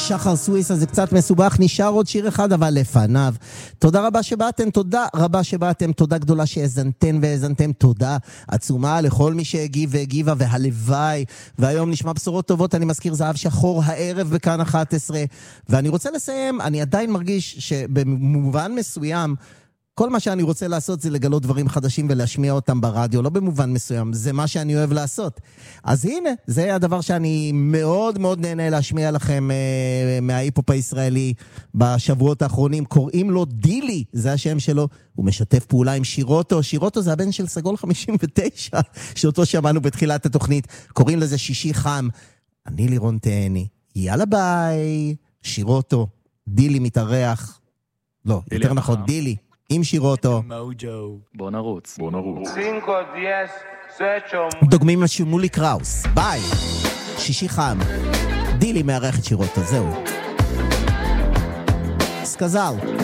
שחר סוויסה, זה קצת מסובך, נשאר עוד שיר אחד אבל לפניו. תודה רבה שבאתם, תודה רבה שבאתם, תודה גדולה שהזנתן והזנתם, תודה עצומה לכל מי שהגיב והגיבה והלוואי, והיום נשמע בשורות טובות. אני מזכיר זהב שחור הערב בכאן 11, ואני רוצה לסיים, אני עדיין מרגיש שבמובן מסוים כל מה שאני רוצה לעשות זה לגלות דברים חדשים ולהשמיע אותם ברדיו, לא במובן מסוים, זה מה שאני אוהב לעשות. אז הנה, זה הדבר שאני מאוד מאוד נהנה להשמיע לכם מההיפופ הישראלי בשבועות האחרונים. קוראים לו דילי, זה השם שלו, הוא משתף פעולה עם שירוטו. שירוטו זה הבן של סגול 59, שאותו שמענו בתחילת התוכנית. קוראים לזה שישי חם. אני לירון תהני, יאללה ביי. שירוטו, דילי מתארח, לא, יותר נכון, דילי עם שירוטו. בוא נרוץ. דוגמים שמולי קראוס. ביי. שישי חם. דילי מארח את שירוטו, זהו. סקזל.